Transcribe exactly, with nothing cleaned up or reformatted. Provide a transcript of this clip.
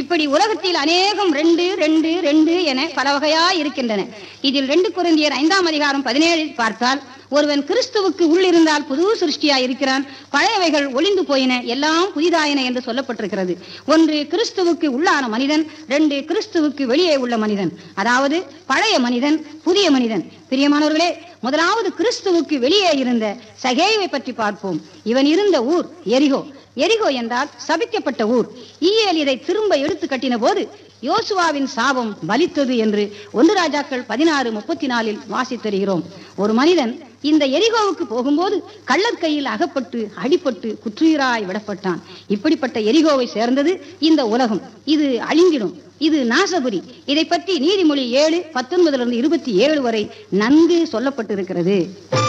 இப்படி உலகத்தில் அநேகம் ரெண்டு ரெண்டு ரெண்டு என பல வகையா இருக்கின்றன. இதில் ரெண்டு கொரிந்தியர் ஐந்தாம் அதிகாரம் பதினேழில் பார்த்தால், ஒருவன் கிறிஸ்துவுக்கு உள்ளிருந்தால் புது சிருஷ்டியா இருக்கிறான், பழையவைகள் ஒளிந்து போயின, எல்லாம் புதிதாயின என்று சொல்லப்பட்டிருக்கிறது. ஒன்று கிறிஸ்துவுக்கு உள்ளான மனிதன், ரெண்டு கிறிஸ்துவுக்கு வெளியே உள்ள மனிதன், அதாவது பழைய மனிதன் புதிய மனிதன். பிரியமானவர்களே, முதலாவது கிறிஸ்துவுக்கு வெளியே இருந்த சகேயுவை பற்றி பார்ப்போம். இவன் இருந்த ஊர் எரிகோ. எரிகோ என்றால் சபிக்கப்பட்ட ஊர். ஈயேல் இதை திரும்ப எடுத்து கட்டின போது யோசுவாவின் சாபம் பலித்தது என்று ஒன்று ராஜாக்கள் பதினாறு முப்பத்தி நாலில் வாசித்தருகிறோம். ஒரு மனிதன் இந்த எரிகோவுக்கு போகும்போது கள்ளர் கையில் அகப்பட்டு அடிபட்டு குற்றுயிராய் விடப்பட்டான். இப்படிப்பட்ட எரிகோவை சேர்ந்தது இந்த உலகம். இது அழிந்திடும், இது நாசபுரி. இதை பற்றி நீதிமொழி ஏழு பத்தொன்பதிலிருந்து இருபத்தி ஏழு வரை நன்கு சொல்லப்பட்டிருக்கிறது.